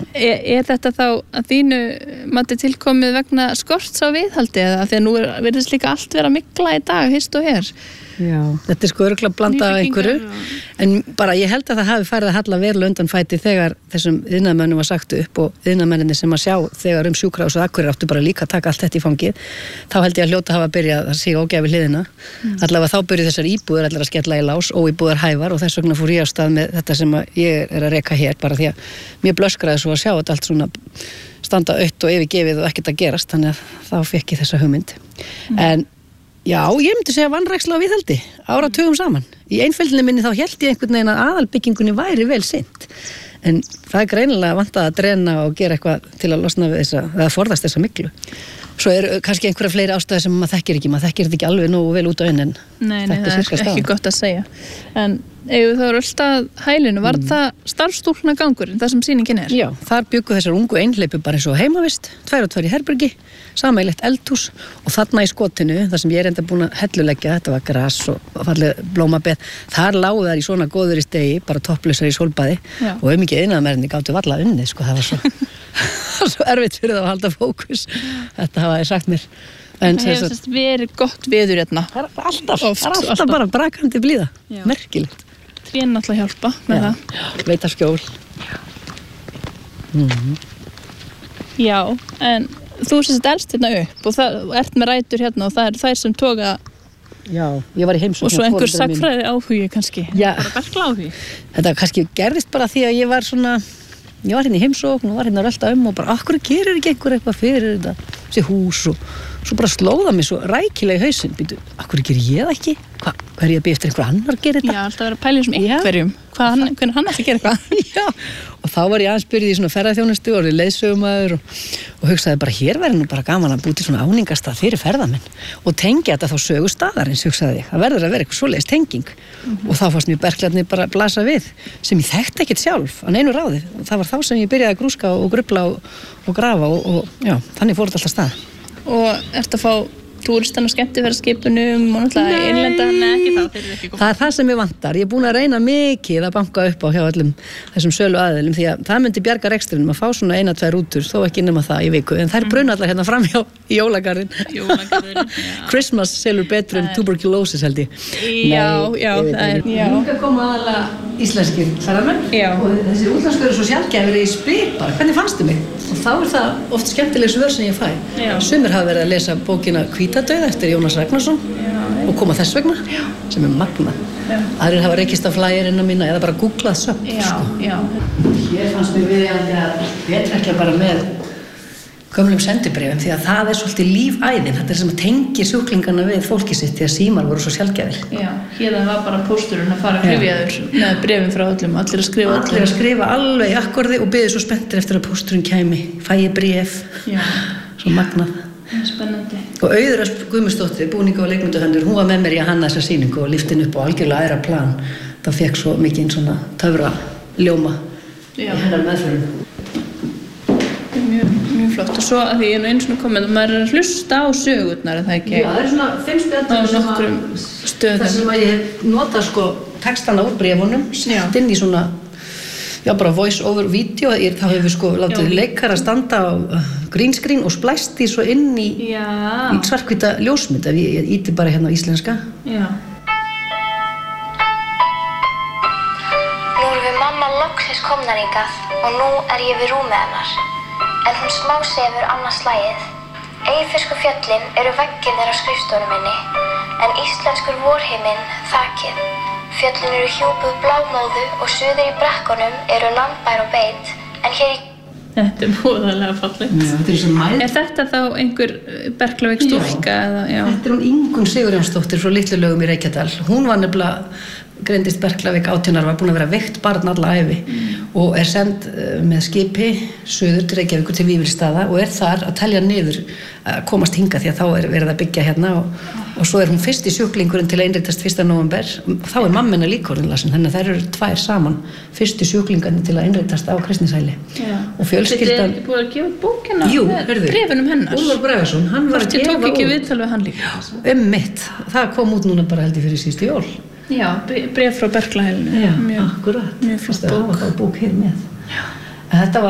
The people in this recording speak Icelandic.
þetta þá að þínu mati tilkomið vegna skorts á viðhaldi eða því að nú virðist líka allt vera mygla í dag, hist og her? Já, þetta sko örugglega blanda af einhverju, en bara ég held að það hafi farið að halla verulega undan fæti þegar þessum iðnaðarmönnum var sagt upp og iðnaðarmennirnir sem að sjá þegar sjúkrahús og Akureyri áttu bara líka að taka allt þetta í fangið, þá held ég að hljóta hafa byrjað að síga ógæfi hliðina. Allavega þá byrjuðu þessar íbúðir allar að skella í lás, óíbúðar hæfar og þess vegna fór ég á stað með þetta sem ég að reka hér, bara því að mér blöskraði svo að sjá þetta allt svona standa autt og yfirgefið og ekkert að gerast, þannig að þá fékk ég þessa hugmynd. En já, ég myndi segja vanræksla á viðhaldi, áratugum saman. Í einfeldinni minni þá hélt ég einhvern veginn að aðalbyggingunni væri vel sinnt. En það greinilega vantað að drena og gera eitthvað til að losna við eða forðast þessa myglu. Svo kannski einhverja fleiri ástæður sem maður þekkir þetta ekki alveg nógu vel út á inn en Nei, það ekki gott að segja. En ef það eru alltaf hælinu, var það starfstúlkna gangurinn, það sem sýningin er? Já, þar bjuggu þessar ungu einhleypu bara eins og heimavist, 2 og 2 í herbergi, sameiginlegt eldhús og þarna í skotinu, þar sem ég er enda búin að helluleggja, þetta var gras og falleg blómabeð, þar lágu þær í svona góður í stegi, bara topplausar í sólbaði og mikið iðnaðarmennirnir gátu varla unnið, sko, það var svo erfitt fyrir það að halda fókus. Þetta hafa ég sagt mér. En það hefur verið gott veður hérna. Það er alltaf bara brakandi blíða. Merkilegt. Trén alltaf hjálpa með það. Veita skjól. Já, en þú elst hérna upp og það ert með rætur hérna og það þær sem toga. Já, ég var í heimsókn. Og svo einhver sagnfræði áhugi kannski. Já. Bara berkla áhugi. Þetta kannski gerðist bara því að ég var hérna í heimsókn og var hérna að rölta og bara, akkur gerir ekki einhver eitthvað fyrir þetta, þessi hús og svo bara slóða mig svo rækilega í hausinn, býtu, akkur gerir ég það ekki? Hvað er ég að byrja eftir einhver annar gerir þetta? Já, alltaf vera að pæla sem einhverjum, hvernig hann ætti að gera eitthvað. Já, og þá var ég aðeins byrjuð í svona ferðaþjónustu og leiðsögumaður og hugsaði bara, hér verður nú bara gaman að búa til svona áningarstað fyrir ferðamenn og tengja þetta þá sögustaðarins, hugsaði ég. Það verður að vera eitthvað svoleiðis tenging og þá fannst mér berklarnir bara blasa við sem ég þekkti ekkert sjálf á neinu ráði. Það var þá sem ég byrjaði að grúska og grufla og grafa og já, þannig fór þetta alltaf stað. Og ertu að fá túristan og skemmtiferðaskipunum og náttúrulega innlenda, ekki þá, þeir eru ekki góð. Það er það sem ég vantar. Ég er búin að reyna mikið að banka upp á hjá öllum þessum sölu aðilum því að það myndi bjarga rekstrinum að fá svona 1-2 rútur, þó ekki nema það í viku. En þær bruna allar hérna fram hjá í jólagarðin. Christmas selur betur en tuberculosis held ég. Já, það er. Núna koma aðalega íslenskir ferðamenn og þessi útlandskör eru svo sjaldgæfir í spil bara. Hvernig fannstu mig? Og þá er það oft skemmtileg svör sem ég fæ. Sumir hafa verið að lesa bókina Hvítadauða eftir Jónas Ragnarsson og koma þess vegna, sem er magnað. Aðrir hafa rekist á flægirina mína eða bara googlað söfn. Hér fannst mér viðeigandi að betrekja bara með gömlum sendibréfum því að það er svolítið lífæðin. Þetta er sem að tengja sjúklingana við fólki sitt því að símar voru svo sjaldgæfir. Já, hérna var bara pósturinn að fara kryfjaður með bréfum frá öllum, allir að skrifa alveg í akkorði og biðu svo spenntir eftir að pósturinn kæmi. Fæ ég bréf, svo magnað. Spennandi. Og Auður Guðmundsdóttir, búninga- og leikmyndahönnuður, hún var með mér í að hanna þessa sýningu og lyfti upp á algjörlega æðra plan. Það fékk svo mikið svona töfra ljóma í hennar meðferðum. Mjög flott. Og svo að því ég einu svona komið og maður er að hlusta á sögurnar, er það ekki? Já, það er svona 5 spjallir þar sem að ég nota sko textana úr bréfunum, sett inn í svona bara voice over video, þá hefur við sko látið leikara standa á green screen og splæst því svo inn í svarthvíta ljósmynd, ef ég íti bara hérna á íslenska. Nú erum við mamma loksins komnar hingað og nú er ég við rúmið hennar. En hún smásefur annað slagið. Eyfirskar fjöllin eru veggirnir á skrifstofunni minni, en íslenskur vorhiminn þakið. Fjöllin eru hjúpuð blámóðu og suður í brekkunum eru landbær og beit, en hér í... Þetta er voðalega fallegt. Er þetta þá einhver Berklavík stúlka? Þetta er hún Ingunn Sigurjónsdóttir frá Litlulögum í Reykjadal. Hún var nefnilega greindist Berklavík 18 ára, var búin að vera veikt barn alla ævi og er send með skipi suður til Reykjavíkur til Vífilsstaða og er þar að telja niður að komast hingað því að þá er verið að byggja hérna og svo er hún fyrsti sjúklingurinn til að innritast 1. nóvember. Þá er mammina líka orðin lasin, þannig að þær eru 2 saman fyrsti sjúklingarnir til að innritast á Kristneshæli. Og fjölskyldan... Þetta er ekki búið að gefa bókina? Jú, bréfunum hennar? Úlfar Bragason, hann var að gefa út. Ég tók ekki viðtal við hann líka. Mitt, það kom út núna bara held ég fyrir síðustu jól. Já, bréf frá Berklahælinu. Já, akkurat. Mjög flott bók. Það var þá bók hér með. Þetta var